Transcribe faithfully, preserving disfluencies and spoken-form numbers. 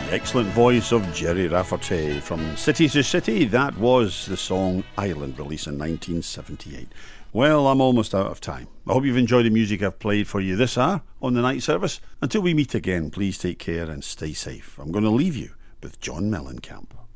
Excellent voice of Jerry Rafferty from City to City. That was the song Island, released in nineteen seventy-eight. Well, I'm almost out of time. I hope you've enjoyed the music I've played for you this hour on the night service. Until we meet again, please take care and stay safe. I'm going to leave you with John Mellencamp.